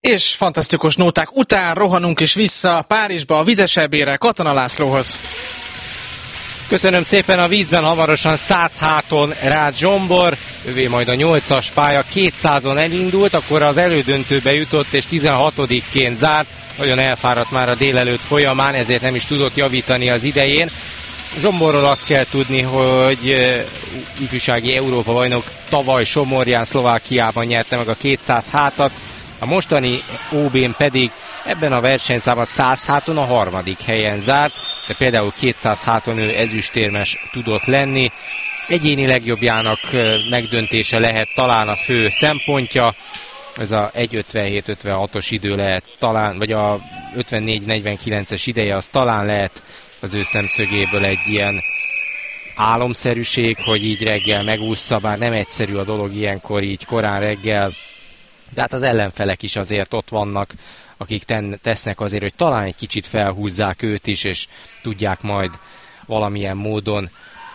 És fantasztikus nóták után rohanunk is vissza Párizsba, a vizes EB-re, Katona Lászlóhoz. Köszönöm szépen, a vízben hamarosan 100 háton Rácz Zsombor, ővé majd a 8-as pálya, 200-on elindult, akkor az elődöntőbe jutott és 16-ként zárt, nagyon elfáradt már a délelőtt folyamán, ezért nem is tudott javítani az idején. Zsomborról azt kell tudni, hogy ifjúsági Európa-bajnok tavaly Somorján, Szlovákiában nyerte meg a 200 hátat, a mostani OB-n pedig ebben a versenyszámban 100 háton a 3. helyen zárt, de például 200 háton ő ezüstérmes tudott lenni. Egyéni legjobbjának megdöntése lehet talán a fő szempontja, ez a 1.57-56-os idő lehet talán, vagy a 54-49-es ideje az talán lehet az ő szemszögéből egy ilyen álomszerűség, hogy így reggel megúszza, bár nem egyszerű a dolog ilyenkor így korán reggel, de hát az ellenfelek is azért ott vannak, akik tesznek azért, hogy talán egy kicsit felhúzzák őt is, és tudják majd valamilyen módon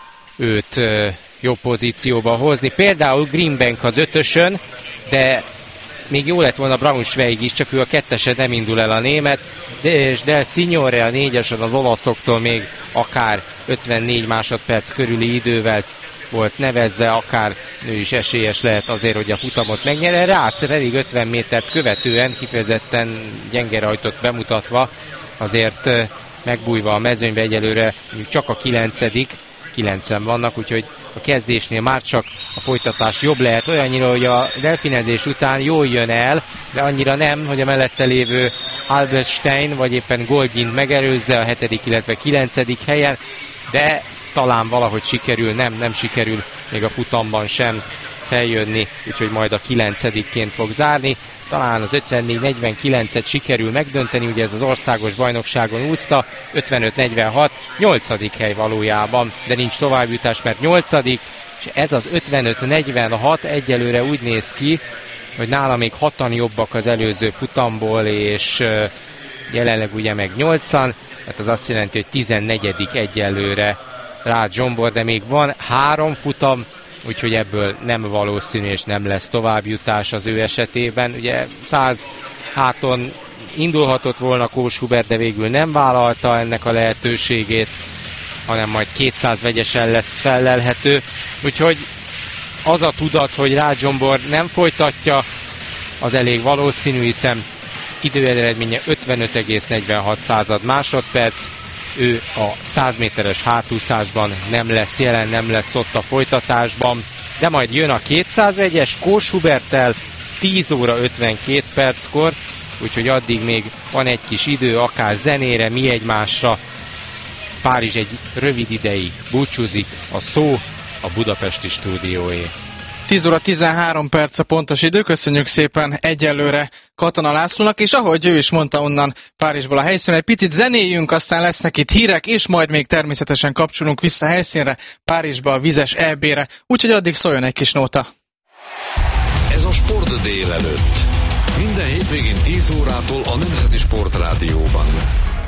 őt jobb pozícióba hozni. Például Greenbank az 5-ösön, de még jó lett volna Braunschweig is, csak ő a 2-esen nem indul el a német, és Del Signore a 4-esen az olaszoktól még akár 54 másodperc körüli idővel volt nevezve, akár ő is esélyes lehet azért, hogy a futamot megnyer. Rácz pedig 50 métert követően kifejezetten gyenge rajtot bemutatva, azért megbújva a mezőnybe egyelőre csak a 9-en vannak, úgyhogy a kezdésnél már csak a folytatás jobb lehet, olyannyira, hogy a delfinezés után jól jön el, de annyira nem, hogy a mellette lévő Halberstein vagy éppen Goldin megelőzze a 7., illetve 9. helyen, de talán valahogy sikerül, nem sikerül még a futamban sem feljönni, úgyhogy majd a 9-ként fog zárni. Talán az 54-49-et sikerül megdönteni, ugye ez az országos bajnokságon úszta, 55-46, 8. hely valójában, de nincs továbbjutás, mert 8. és ez az 55-46 egyelőre úgy néz ki, hogy nála még 6-an jobbak az előző futamból, és jelenleg ugye meg 8-an, hát az azt jelenti, hogy 14. egyelőre Rácz Zsombor, de még van 3 futam, úgyhogy ebből nem valószínű és nem lesz továbbjutás az ő esetében. Ugye 100 háton indulhatott volna Kós Hubert, de végül nem vállalta ennek a lehetőségét, hanem majd 200 vegyesen lesz fellelhető. Úgyhogy az a tudat, hogy Rácz Zsombor nem folytatja, az elég valószínű, hiszen időeredménye 55,46 másodperc, ő a 100 méteres hátúszásban nem lesz jelen, nem lesz ott a folytatásban, de majd jön a 200 vegyes Kós Huberttel 10 óra 52 perckor, úgyhogy addig még van egy kis idő, akár zenére, mi egymásra. Párizs egy rövid ideig búcsúzik, a szó a budapesti stúdióé. 10 óra 13 perc a pontos idő, köszönjük szépen egyelőre Katona Lászlónak, és ahogy ő is mondta onnan Párizsból a helyszínre, egy picit zenéljünk, aztán lesznek itt hírek, és majd még természetesen kapcsolunk vissza a helyszínre, Párizsba, a vizes EB-re, úgyhogy addig szóljon egy kis nóta. Ez a Sport délelőtt. Minden hétvégén 10 órától a Nemzeti Sportrádióban.